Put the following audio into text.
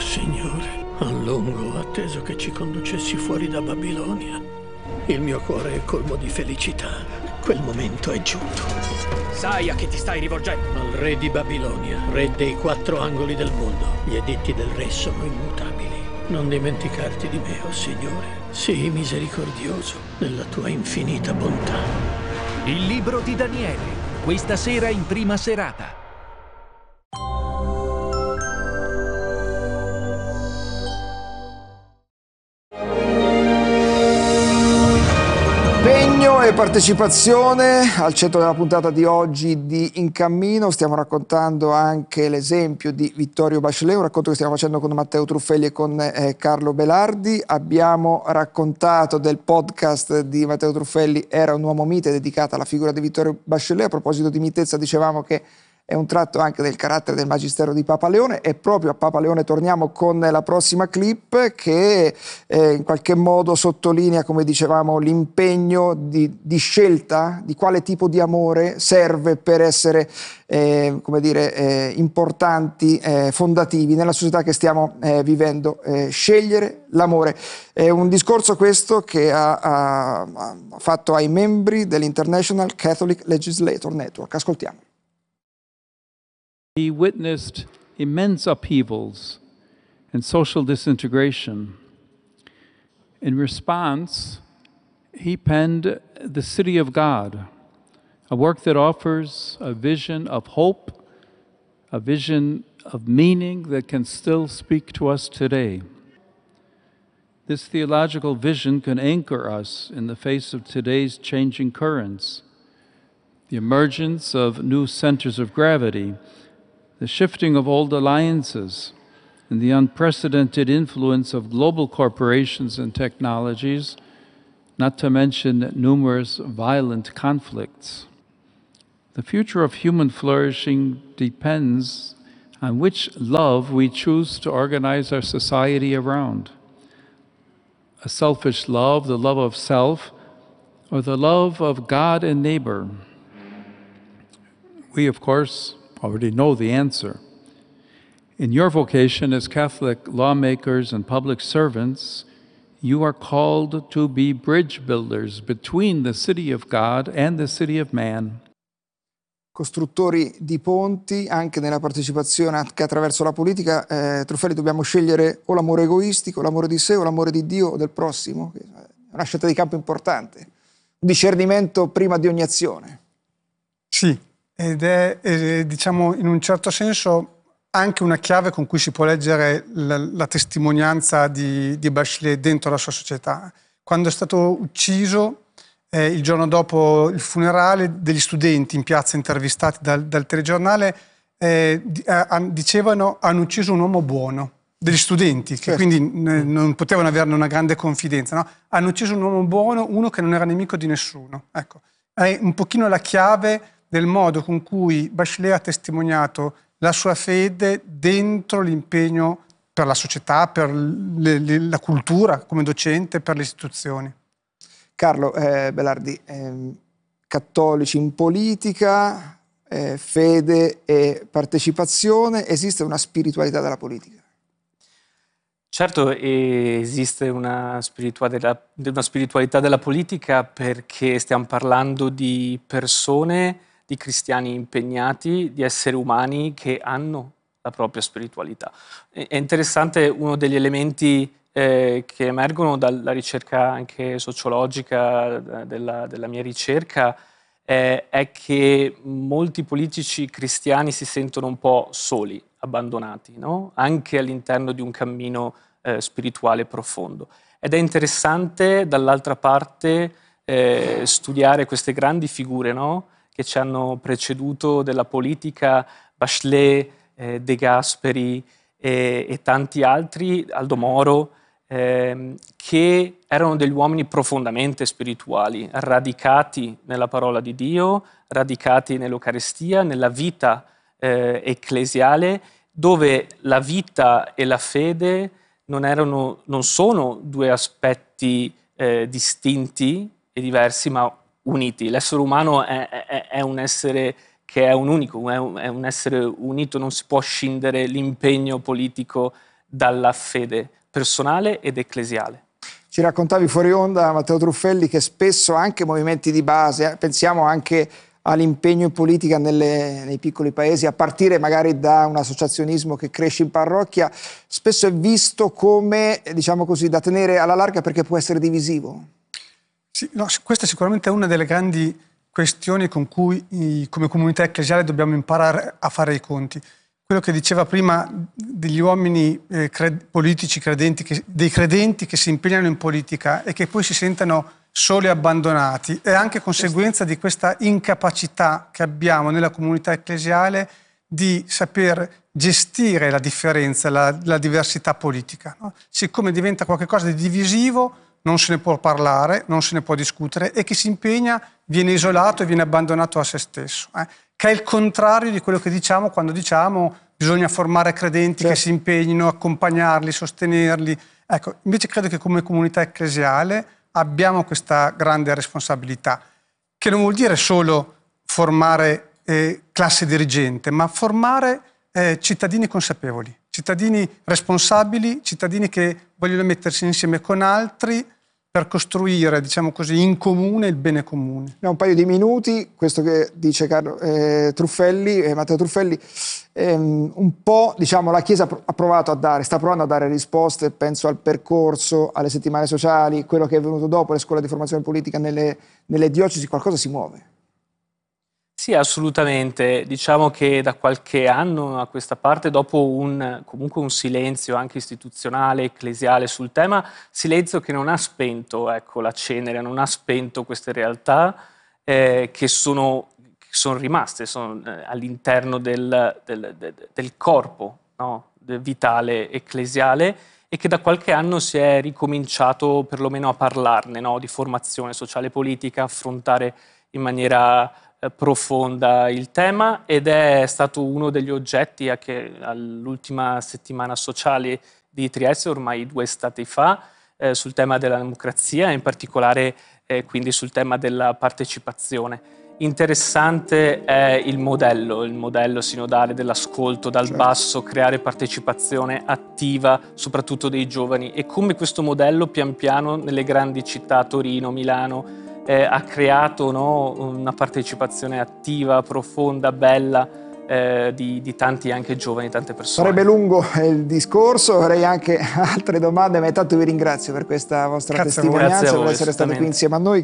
Signore, a lungo ho atteso che ci conducessi fuori da Babilonia. Il mio cuore è colmo di felicità. Quel momento è giunto. Sai a chi ti stai rivolgendo? Al re di Babilonia, re dei 4 angoli del mondo. Gli editti del re sono immutabili. Non dimenticarti di me, oh Signore. Sii misericordioso nella tua infinita bontà. Il libro di Daniele, questa sera in prima serata. Impegno e partecipazione al centro della puntata di oggi di In Cammino. Stiamo raccontando anche l'esempio di Vittorio Bachelet, un racconto che stiamo facendo con Matteo Truffelli e con Carlo Belardi. Abbiamo raccontato del podcast di Matteo Truffelli Era un uomo mite, dedicata alla figura di Vittorio Bachelet. A proposito di mitezza, dicevamo che è un tratto anche del carattere del magistero di Papa Leone, e proprio a Papa Leone torniamo con la prossima clip che in qualche modo sottolinea, come dicevamo, l'impegno di scelta di quale tipo di amore serve per essere importanti, fondativi nella società che stiamo vivendo. Scegliere l'amore è un discorso questo che ha fatto ai membri dell'International Catholic Legislator Network. Ascoltiamo. He witnessed immense upheavals and social disintegration. In response, he penned The City of God, a work that offers a vision of hope, a vision of meaning that can still speak to us today. This theological vision can anchor us in the face of today's changing currents, the emergence of new centers of gravity, the shifting of old alliances, and the unprecedented influence of global corporations and technologies, not to mention numerous violent conflicts. The future of human flourishing depends on which love we choose to organize our society around. A selfish love, the love of self, or the love of God and neighbor? We, of course, already know the answer. In your vocation as Catholic lawmakers and public servants, you are called to be bridge builders between the city of God and the city of man. Costruttori di ponti anche nella partecipazione anche attraverso la politica. Truffelli, dobbiamo scegliere o l'amore egoistico, l'amore di sé o l'amore di Dio o del prossimo. È una scelta di campo importante, un discernimento prima di ogni azione. Sì, ed è diciamo in un certo senso anche una chiave con cui si può leggere la testimonianza di Bachelet dentro la sua società. Quando è stato ucciso, il giorno dopo il funerale, degli studenti in piazza intervistati dal telegiornale dicevano: hanno ucciso un uomo buono. Degli studenti, che quindi non potevano averne una grande confidenza, no? Hanno ucciso un uomo buono, uno che non era nemico di nessuno. Ecco, è un pochino la chiave del modo con cui Bachelet ha testimoniato la sua fede dentro l'impegno per la società, per la cultura come docente, per le istituzioni. Carlo Belardi, cattolici in politica, fede e partecipazione, esiste una spiritualità della politica? Certo, esiste una spiritualità della politica, perché stiamo parlando di persone, di cristiani impegnati, di esseri umani che hanno la propria spiritualità. È interessante, uno degli elementi che emergono dalla ricerca anche sociologica della mia ricerca è che molti politici cristiani si sentono un po' soli, abbandonati, no? Anche all'interno di un cammino spirituale profondo. Ed è interessante dall'altra parte studiare queste grandi figure, no? Che ci hanno preceduto della politica, Bachelet, De Gasperi e tanti altri, Aldo Moro, che erano degli uomini profondamente spirituali, radicati nella parola di Dio, radicati nell'Eucaristia, nella vita ecclesiale, dove la vita e la fede non sono due aspetti distinti e diversi, ma uniti. L'essere umano è un essere che è un unico, è un essere unito, non si può scindere l'impegno politico dalla fede personale ed ecclesiale. Ci raccontavi fuori onda, Matteo Truffelli, che spesso anche movimenti di base, pensiamo anche all'impegno in politica nei piccoli paesi, a partire magari da un associazionismo che cresce in parrocchia, spesso è visto come, diciamo così, da tenere alla larga perché può essere divisivo. Sì, no, questa sicuramente è una delle grandi questioni con cui come comunità ecclesiale dobbiamo imparare a fare i conti. Quello che diceva prima degli uomini politici credenti, dei credenti che si impegnano in politica e che poi si sentono soli e abbandonati, è anche conseguenza di questa incapacità che abbiamo nella comunità ecclesiale di saper gestire la differenza, la diversità politica, no? Siccome diventa qualcosa di divisivo, non se ne può parlare, non se ne può discutere e chi si impegna viene isolato e viene abbandonato a se stesso, che è il contrario di quello che diciamo quando diciamo bisogna formare credenti che si impegnino, accompagnarli, sostenerli. Ecco, invece credo che come comunità ecclesiale abbiamo questa grande responsabilità, che non vuol dire solo formare classe dirigente, ma formare cittadini consapevoli, cittadini responsabili, cittadini che vogliono mettersi insieme con altri per costruire, diciamo così, in comune il bene comune. Un paio di minuti, questo che dice Truffelli, Matteo Truffelli, un po', diciamo, la Chiesa ha provato a dare, sta provando a dare risposte, penso al percorso, alle settimane sociali, quello che è venuto dopo, le scuole di formazione politica nelle diocesi, qualcosa si muove. Sì, assolutamente. Diciamo che da qualche anno a questa parte, dopo comunque un silenzio anche istituzionale, ecclesiale sul tema, silenzio che non ha spento, ecco, la cenere, non ha spento queste realtà che sono rimaste all'interno del corpo, no? Vitale ecclesiale, e che da qualche anno si è ricominciato perlomeno a parlarne, no? Di formazione sociale e politica, affrontare in maniera profonda il tema, ed è stato uno degli oggetti anche all'ultima settimana sociale di Trieste, ormai 2 estati fa, sul tema della democrazia e in particolare quindi sul tema della partecipazione. Interessante è il modello sinodale dell'ascolto dal basso, creare partecipazione attiva, soprattutto dei giovani, e come questo modello pian piano nelle grandi città, Torino, Milano, ha creato, no, una partecipazione attiva, profonda, bella, di tanti anche giovani, tante persone. Sarebbe lungo il discorso, avrei anche altre domande, ma intanto vi ringrazio per questa vostra testimonianza, per essere stati qui insieme a noi.